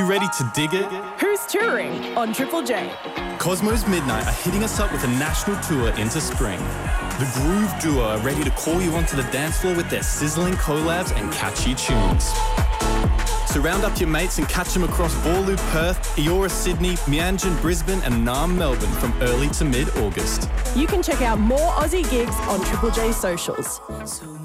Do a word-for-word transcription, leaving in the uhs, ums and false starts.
you ready to dig it? Who's touring on Triple J? Cosmos Midnight are hitting us up with a national tour into spring. The Groove Duo are ready to call you onto the dance floor with their sizzling collabs and catchy tunes. So round up your mates and catch them across Boorloo, Perth, Eora, Sydney, Mianjin, Brisbane and Naarm, Melbourne from early to mid-August. You can check out more Aussie gigs on Triple J socials.